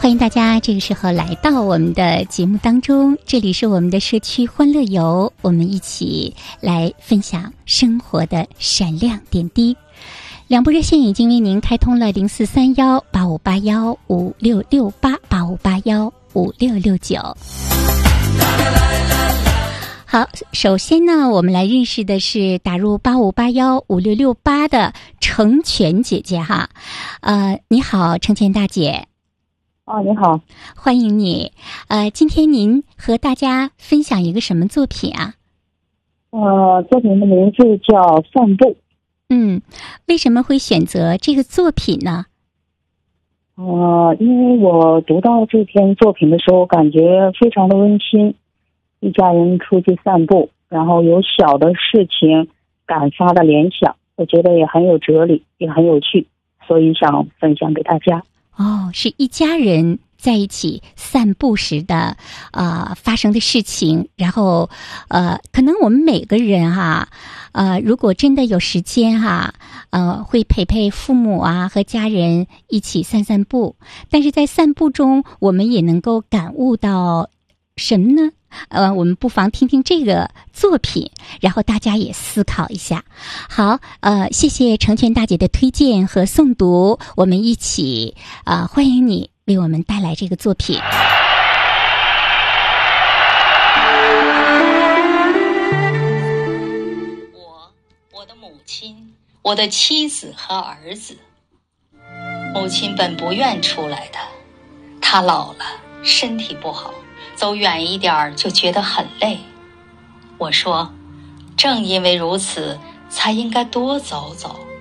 欢迎大家这个时候来到我们的节目当中，这里是我们的社区欢乐游，我们一起来分享生活的闪亮点滴。两部热线已经为您开通了04318581566885815669。好，首先呢，我们来认识的是打入85815668的程全姐姐哈。你好，程全大姐。 你好， 欢迎你。今天您和大家分享一个什么作品啊？ 作品的名字叫《散步》。 为什么会选择这个作品呢？ 因为我读到这篇作品的时候，感觉非常的温馨。一家人出去散步，然后有小的事情感发的联想，我觉得也很有哲理，也很有趣，所以想分享给大家。 是一家人在一起散步时的发生的事情，然后可能我们每个人如果真的有时间会陪父母和家人一起散散步，但是在散步中我们也能够感悟到什么呢？我们不妨听听这个作品，然后大家也思考一下。好，谢谢程全大姐的推荐和诵读，我们一起欢迎你为我们带来这个作品。 我的母亲，我的妻子和儿子。母亲本不愿出来的，她老了，身体不好，走远一点就觉得很累。我说，正因为如此，才应该多走走，